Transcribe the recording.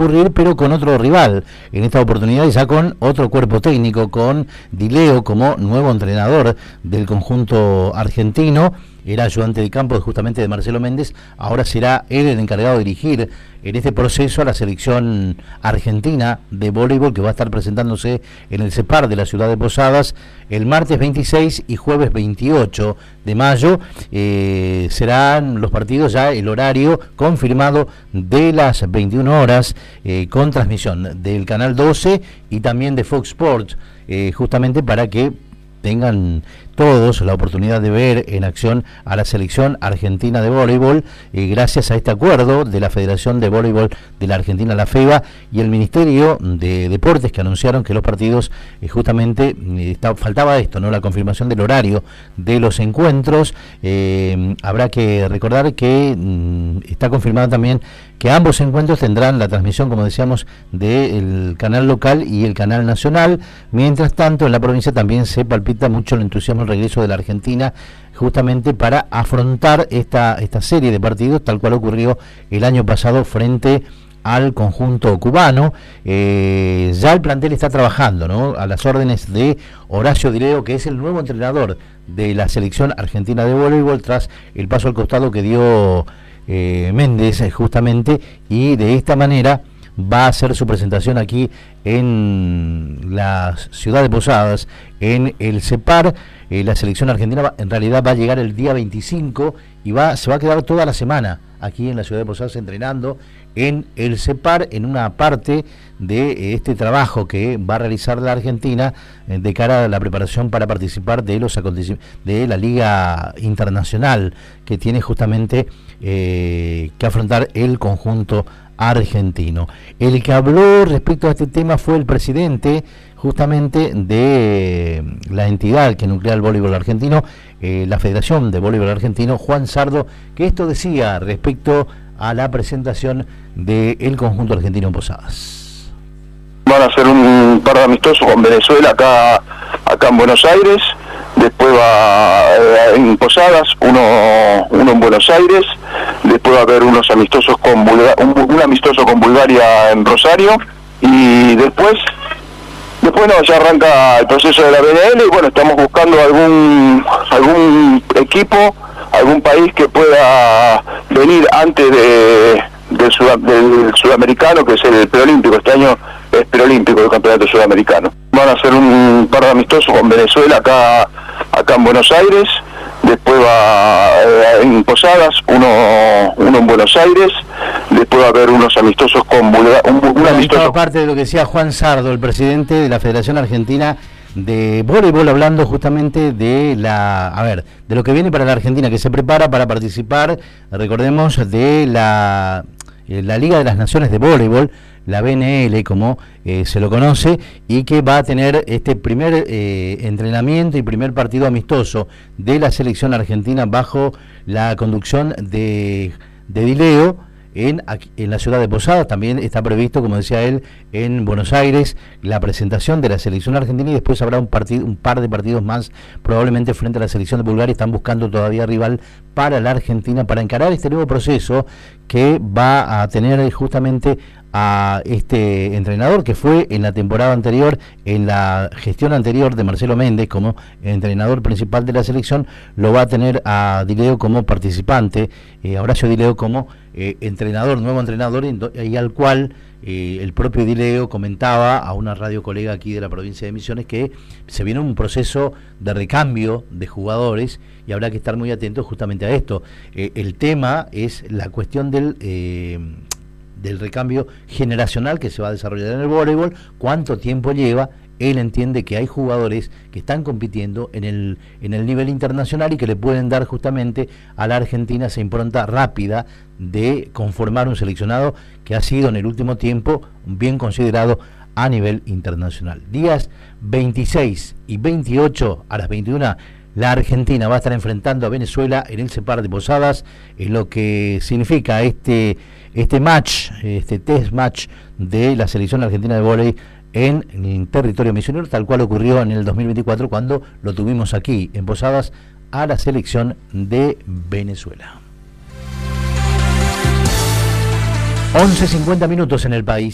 ocurrir, pero con otro rival. En esta oportunidad ya con otro cuerpo técnico, con Di Leo como nuevo entrenador del conjunto argentino. Era ayudante de campo justamente de Marcelo Méndez, ahora será él el encargado de dirigir en este proceso a la selección argentina de voleibol, que va a estar presentándose en el CEPAR de la ciudad de Posadas el martes 26 y jueves 28 de mayo. Serán los partidos, ya el horario confirmado de las 21 horas, con transmisión del Canal 12 y también de Fox Sports, justamente para que tengan todos la oportunidad de ver en acción a la selección argentina de voleibol, gracias a este acuerdo de la Federación de Voleibol de la Argentina, la FEVA, y el Ministerio de Deportes, que anunciaron que los partidos, justamente faltaba esto, ¿no? La confirmación del horario de los encuentros. Habrá que recordar que está confirmado también que ambos encuentros tendrán la transmisión, como decíamos, del canal local y el canal nacional. Mientras tanto, en la provincia también se palpita mucho el entusiasmo, el regreso de la Argentina, justamente para afrontar esta serie de partidos, tal cual ocurrió el año pasado frente al conjunto cubano. Ya el plantel está trabajando, ¿no?, a las órdenes de Horacio Di Leo, que es el nuevo entrenador de la selección argentina de voleibol, tras el paso al costado que dio Méndez, justamente, y de esta manera va a hacer su presentación aquí en la ciudad de Posadas, en el CEPAR. La selección argentina en realidad va a llegar el día 25 y se va a quedar toda la semana aquí en la ciudad de Posadas entrenando en el CEPAR, en una parte de este trabajo que va a realizar la Argentina de cara a la preparación para participar de los acontecimientos de la Liga Internacional que tiene justamente que afrontar el conjunto argentino. El que habló respecto a este tema fue el presidente justamente de la entidad que nuclea el voleibol argentino, la Federación de Voleibol Argentino, Juan Sardo, que esto decía respecto a la presentación del conjunto argentino en Posadas. Van a hacer un par de amistosos con Venezuela acá en Buenos Aires, después va en Posadas, uno en Buenos Aires, después va a haber unos amistosos un amistoso con Bulgaria en Rosario, y después no, ya arranca el proceso de la BNL, y bueno, estamos buscando algún equipo, algún país que pueda venir antes del sudamericano, que es el preolímpico. Este año es preolímpico el campeonato sudamericano. Van a hacer un par de amistosos con Venezuela acá en Buenos Aires, después va en Posadas, uno en Buenos Aires, después va a haber unos amistosos con Bulgaria, un amistoso. Parte de lo que decía Juan Sardo, el presidente de la Federación Argentina de Voleibol, hablando justamente de de lo que viene para la Argentina, que se prepara para participar, recordemos, de la Liga de las Naciones de Voleibol, la BNL, como se lo conoce, y que va a tener este primer entrenamiento y primer partido amistoso de la selección argentina bajo la conducción de Di Leo en la ciudad de Posadas. También está previsto, como decía él, en Buenos Aires la presentación de la selección argentina, y después habrá un par de partidos más, probablemente frente a la selección de Bulgaria. Están buscando todavía rival para la Argentina para encarar este nuevo proceso que va a tener justamente a este entrenador que fue en la temporada anterior, en la gestión anterior de Marcelo Méndez como entrenador principal de la selección. Lo va a tener a Di Leo como participante, Horacio Di Leo como entrenador, nuevo entrenador, y al cual el propio Di Leo comentaba a una radio colega aquí de la provincia de Misiones que se viene un proceso de recambio de jugadores y habrá que estar muy atentos justamente a esto. El tema es la cuestión del recambio generacional que se va a desarrollar en el voleibol, cuánto tiempo lleva. Él entiende que hay jugadores que están compitiendo en el nivel internacional y que le pueden dar justamente a la Argentina esa impronta rápida de conformar un seleccionado que ha sido en el último tiempo bien considerado a nivel internacional. Días 26 y 28 a las 21, la Argentina va a estar enfrentando a Venezuela en el CEPAR de Posadas, en lo que significa este test match de la selección argentina de vóley en territorio misionero, tal cual ocurrió en el 2024 cuando lo tuvimos aquí en Posadas a la selección de Venezuela. 11:50 en el país.